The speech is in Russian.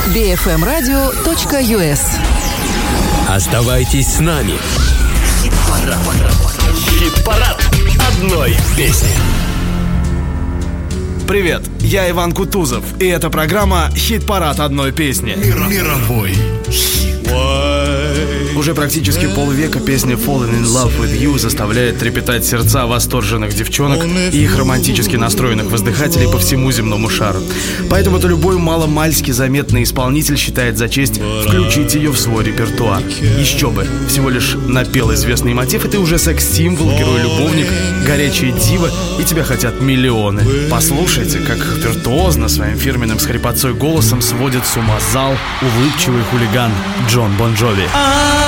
bfmradio.us. Оставайтесь с нами. Хит-парад одной песни. Привет, я Иван Кутузов, и это программа «Хит-парад одной песни». Мировой хит. Уже практически полвека песня «Falling in Love with You» заставляет трепетать сердца восторженных девчонок и их романтически настроенных воздыхателей по всему земному шару. Поэтому-то любой маломальски заметный исполнитель считает за честь включить ее в свой репертуар. Еще бы, всего лишь напел известный мотив, и ты уже секс-символ, герой-любовник, горячая дива, и тебя хотят миллионы. Послушайте, как виртуозно своим фирменным с хрипотцой голосом сводит с ума зал улыбчивый хулиган Джон Бон Джови.